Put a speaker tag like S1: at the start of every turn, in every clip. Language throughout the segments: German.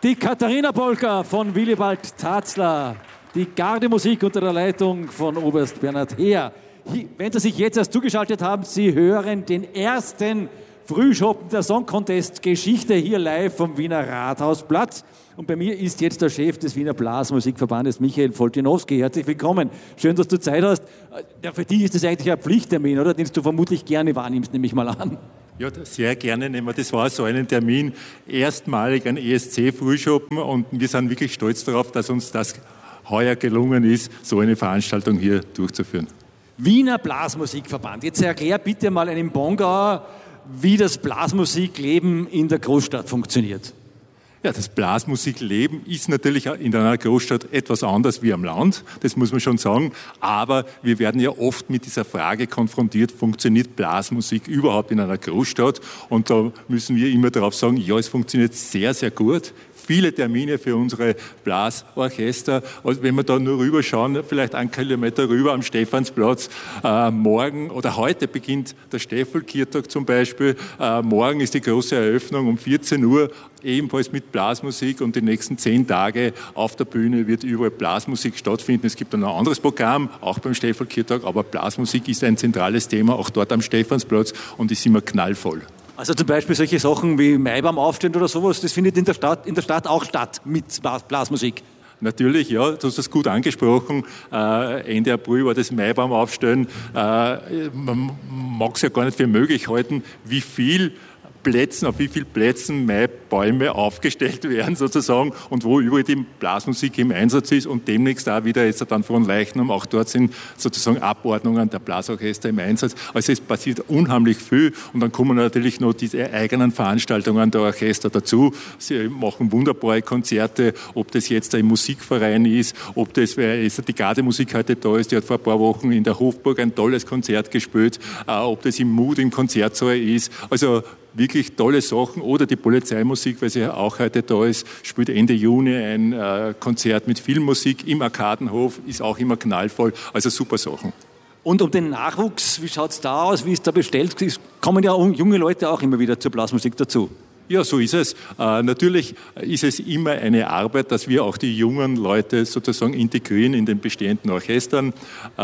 S1: Die Katharina Polka von Willibald Tatzler. Die Gardemusik unter der Leitung von Oberst Bernhard Heer. Wenn Sie sich jetzt erst zugeschaltet haben, Sie hören den ersten Frühschoppen der Song Contest Geschichte hier live vom Wiener Rathausplatz. Und bei mir ist jetzt der Chef des Wiener Blasmusikverbandes, Michael Foltinowski. Herzlich willkommen. Schön, dass du Zeit hast. Ja, für dich ist das eigentlich ein Pflichttermin, oder? Den du vermutlich gerne wahrnimmst, nehme ich mal an.
S2: Ja, sehr gerne nehmen wir. Das war so ein Termin, erstmalig ein ESC-Frühschoppen, und wir sind wirklich stolz darauf, dass uns das heuer gelungen ist, so eine Veranstaltung hier durchzuführen.
S1: Wiener Blasmusikverband. Jetzt erklär bitte mal einem Bongauer, wie das Blasmusikleben in der Großstadt funktioniert.
S2: Ja, das Blasmusikleben ist natürlich in einer Großstadt etwas anders wie am Land, das muss man schon sagen, aber wir werden ja oft mit dieser Frage konfrontiert, funktioniert Blasmusik überhaupt in einer Großstadt? Und da müssen wir immer darauf sagen, ja, es funktioniert sehr, sehr gut. Viele Termine für unsere Blasorchester. Also wenn wir da nur rüberschauen, vielleicht 1 Kilometer rüber am Stephansplatz, morgen oder heute beginnt der Steffelkirtag zum Beispiel. Morgen ist die große Eröffnung um 14 Uhr, ebenfalls mit Blasmusik, und die nächsten 10 Tage auf der Bühne wird überall Blasmusik stattfinden. Es gibt dann ein anderes Programm, auch beim Steffelkirtag, aber Blasmusik ist ein zentrales Thema, auch dort am Stephansplatz, und ist immer knallvoll.
S1: Also zum Beispiel solche Sachen wie Maibaum aufstehen oder sowas, das findet in der Stadt auch statt mit Blasmusik.
S2: Natürlich, ja, du hast das gut angesprochen. Ende April war das Maibaum aufstellen. Man mag es ja gar nicht für möglich halten, auf wie vielen Plätzen Maibäume aufgestellt werden sozusagen und wo überall die Blasmusik im Einsatz ist, und demnächst auch wieder jetzt dann von Leichnam, auch dort sind sozusagen Abordnungen der Blasorchester im Einsatz. Also es passiert unheimlich viel, und dann kommen natürlich noch diese eigenen Veranstaltungen der Orchester dazu. Sie machen wunderbare Konzerte, ob das jetzt ein Musikverein ist, ob das, weil die Gardemusik heute da ist, die hat vor ein paar Wochen in der Hofburg ein tolles Konzert gespielt, ob das im Mut im Konzertsaal ist, also wirklich tolle Sachen, oder die Polizeimusik, weil sie ja auch heute da ist, spielt Ende Juni ein Konzert mit Filmmusik im Arkadenhof, ist auch immer knallvoll, also super Sachen.
S1: Und um den Nachwuchs, wie schaut es da aus, wie ist da bestellt? Kommen ja junge Leute auch immer wieder zur Blasmusik dazu?
S2: Ja, so ist es. Natürlich ist es immer eine Arbeit, dass wir auch die jungen Leute sozusagen integrieren in den bestehenden Orchestern.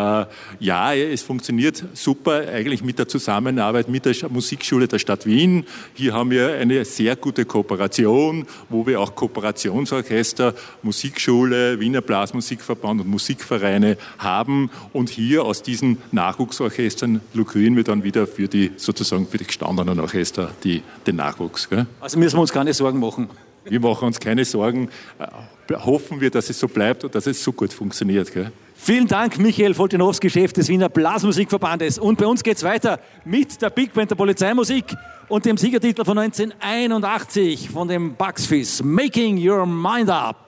S2: Ja, es funktioniert super eigentlich mit der Zusammenarbeit mit der Musikschule der Stadt Wien. Hier haben wir eine sehr gute Kooperation, wo wir auch Kooperationsorchester, Musikschule, Wiener Blasmusikverband und Musikvereine haben. Und hier aus diesen Nachwuchsorchestern lukrieren wir dann wieder für die gestandenen Orchester den Nachwuchs. Gell?
S1: Also müssen wir uns keine Sorgen machen.
S2: Wir machen uns keine Sorgen. Hoffen wir, dass es so bleibt und dass es so gut funktioniert. Gell?
S1: Vielen Dank, Michael Foltinowski, Chef des Wiener Blasmusikverbandes. Und bei uns geht es weiter mit der Big Band der Polizeimusik und dem Siegertitel von 1981 von dem Bucks Fizz, Making Your Mind Up.